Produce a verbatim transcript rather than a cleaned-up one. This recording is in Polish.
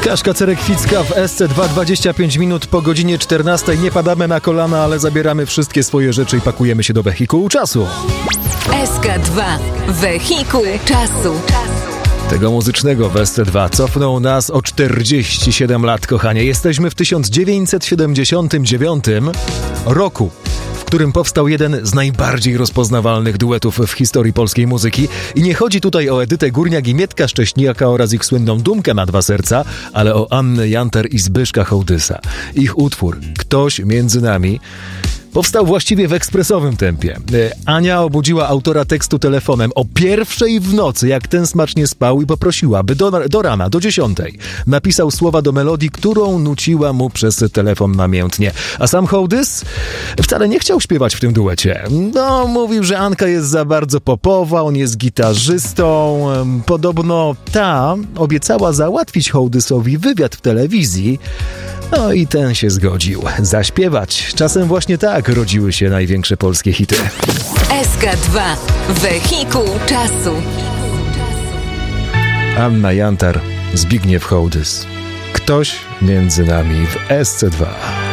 Kaśka Cerek-Kwicka w S C dwa, dwadzieścia pięć minut po godzinie czternastej. Nie padamy na kolana, ale zabieramy wszystkie swoje rzeczy i pakujemy się do wehikułu czasu. S K dwa. Wehikuł czasu. Tego muzycznego w S C dwa cofnął nas o czterdzieści siedem lat, kochanie. Jesteśmy w tysiąc dziewięćset siedemdziesiątym dziewiątym roku, w którym powstał jeden z najbardziej rozpoznawalnych duetów w historii polskiej muzyki. I nie chodzi tutaj o Edytę Górniak i Mietka Szcześniaka oraz ich słynną Dumkę na dwa serca, ale o Annę Jantar i Zbyszka Hołdysa. Ich utwór „Ktoś między nami” powstał właściwie w ekspresowym tempie. Ania obudziła autora tekstu telefonem o pierwszej w nocy, jak ten smacznie spał, i poprosiła, by do, do rana, do dziesiątej, napisał słowa do melodii, którą nuciła mu przez telefon namiętnie. A sam Hołdys wcale nie chciał śpiewać w tym duecie. No, mówił, że Anka jest za bardzo popowa, on jest gitarzystą. Podobno ta obiecała załatwić Hołdysowi wywiad w telewizji. No i ten się zgodził zaśpiewać. Czasem właśnie tak rodziły się największe polskie hity. S K dwa. Wehikuł czasu. Anna Jantar, Zbigniew Hołdys. Ktoś między nami w S C dwa.